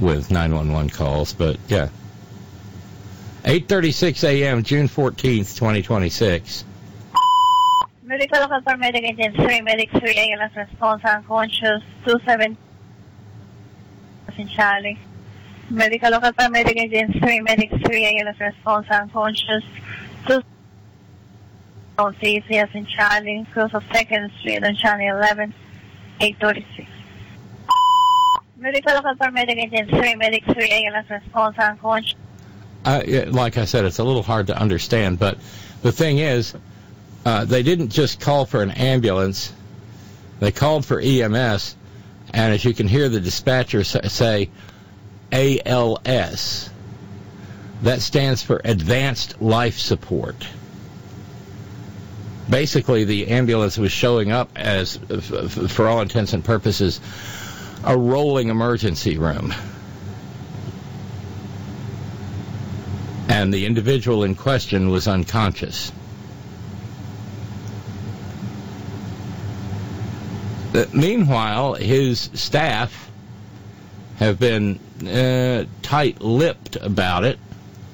with 911 calls, but yeah. 8:36 a.m., June 14th, 2026. Medical local paramedic agent 3, medic 3, ALS response unconscious, 27 in Charlie. Medical local paramedic agent 3, medic 3, ALS response unconscious, 2 CCS in Charlie, close of 2nd Street on Charlie 11, 8:36. Medical local paramedic agent 3, medic 3, ALS response unconscious. Like I said, it's a little hard to understand, but the thing is, they didn't just call for an ambulance. They called for EMS, and as you can hear the dispatcher say, ALS. That stands for Advanced Life Support. Basically, the ambulance was showing up as, for all intents and purposes, a rolling emergency room. And the individual in question was unconscious. Meanwhile, his staff have been tight-lipped about it.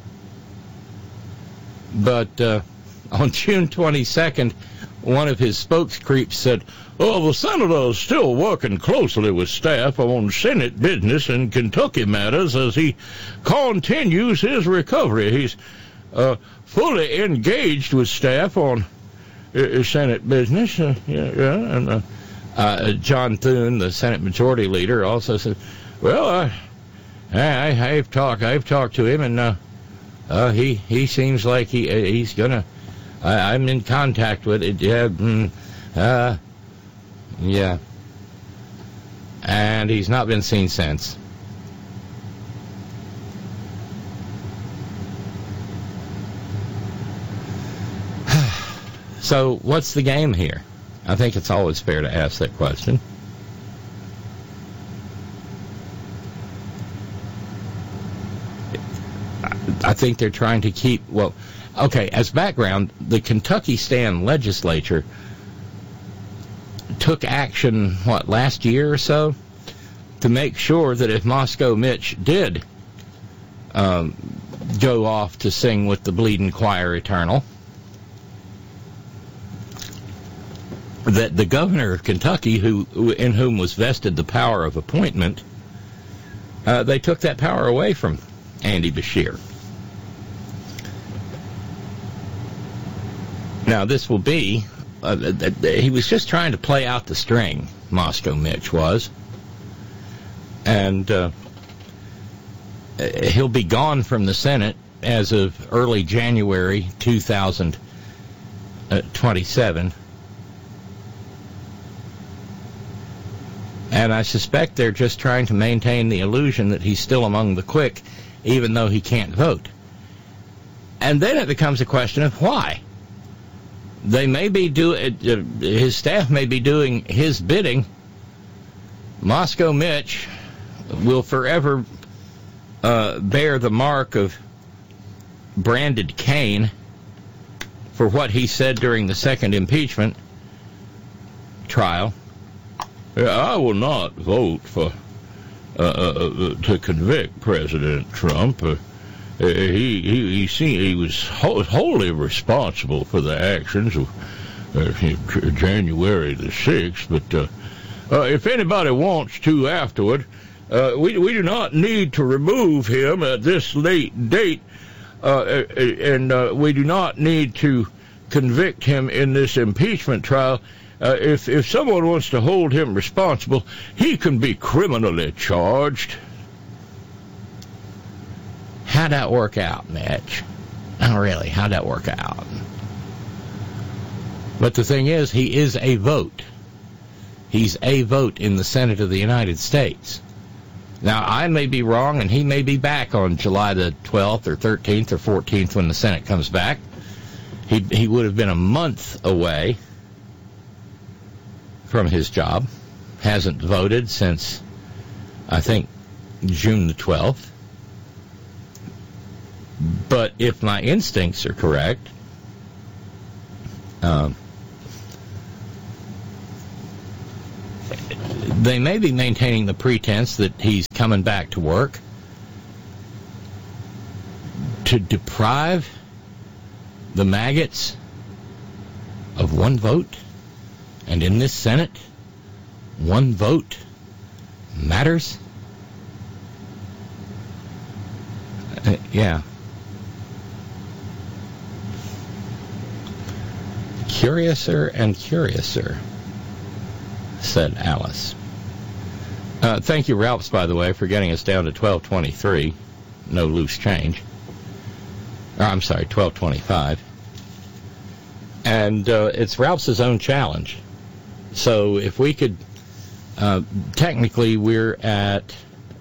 But on June 22nd, one of his spokescreeps said, "Oh, the senator is still working closely with staff on Senate business and Kentucky matters as he continues his recovery. He's fully engaged with staff on Senate business." John Thune, the Senate Majority Leader, also said, "Well, I've talked to him, and he seems like he's gonna. I'm in contact with it. Yeah, and he's not been seen since." So, what's the game here? I think it's always fair to ask that question. I think they're trying to keep, well, okay, as background, the Kentucky Stand legislature took action, last year or so, to make sure that if Moscow Mitch did go off to sing with the bleeding choir eternal, that the governor of Kentucky, in whom was vested the power of appointment, they took that power away from Andy Beshear. Now, this will be, he was just trying to play out the string, Moscow Mitch was, and he'll be gone from the Senate as of early January 2027. And I suspect they're just trying to maintain the illusion that he's still among the quick, even though he can't vote. And then it becomes a question of why. They may be his staff may be doing his bidding. Moscow Mitch will forever bear the mark of branded Cain for what he said during the second impeachment trial. "I will not vote for to convict President Trump. He was wholly responsible for the actions of January the 6th. But if anybody wants to afterward, we do not need to remove him at this late date, and we do not need to convict him in this impeachment trial. If someone wants to hold him responsible, he can be criminally charged." How'd that work out, Mitch? Oh, really, how'd that work out? But the thing is, he is a vote. He's a vote in the Senate of the United States. Now, I may be wrong, and he may be back on July the 12th or 13th or 14th when the Senate comes back. He would have been a month away from his job. Hasn't voted since, I think, June the 12th. But if my instincts are correct, they may be maintaining the pretense that he's coming back to work to deprive the maggots of one vote. And in this Senate, one vote matters. Yeah. Curiouser and curiouser, said Alice. Thank you, Ralphs, by the way, for getting us down to 12:23. No loose change. I'm sorry, 12:25. And it's Ralph's own challenge. So if we could, technically we're at,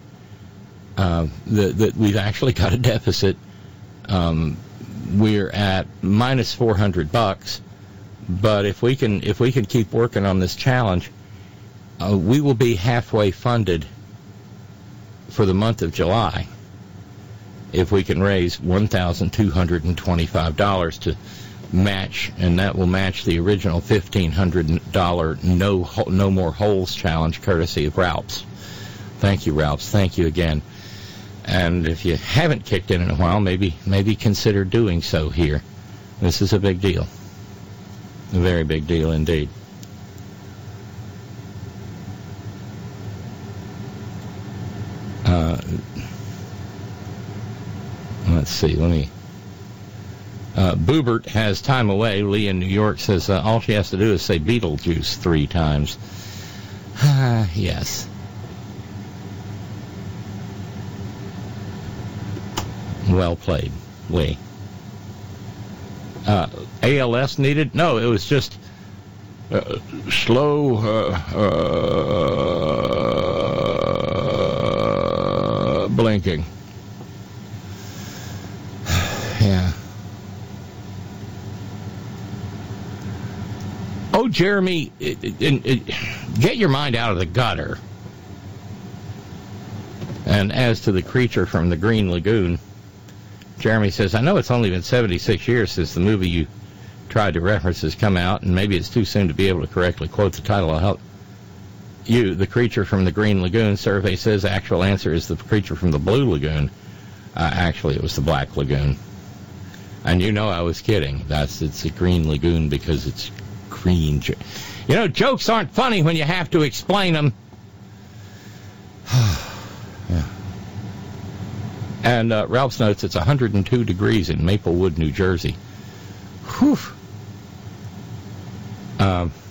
we've actually got a deficit. We're at minus $400. But if we can keep working on this challenge, we will be halfway funded for the month of July if we can raise $1,225 to match, and that will match the original $1,500 no more holes challenge courtesy of Ralphs. Thank you, Ralphs. Thank you again. And if you haven't kicked in a while, maybe consider doing so here. This is a big deal. A very big deal indeed. Let's see. Boobert has time away. Lee in New York says all she has to do is say Beetlejuice 3 times. Yes. Well played, Lee. ALS needed? No, it was just slow blinking. Yeah. Oh, Jeremy, get your mind out of the gutter. And as to the creature from the Green Lagoon, Jeremy says, I know it's only been 76 years since the movie you tried to reference has come out, and maybe it's too soon to be able to correctly quote the title. I'll help you. The creature from the Green Lagoon. Survey says actual answer is the creature from the Blue Lagoon. Actually, it was the Black Lagoon. And you know I was kidding. It's a Green Lagoon because it's green. You know, jokes aren't funny when you have to explain them. Yeah. And Ralph's notes it's 102 degrees in Maplewood, New Jersey. Whew.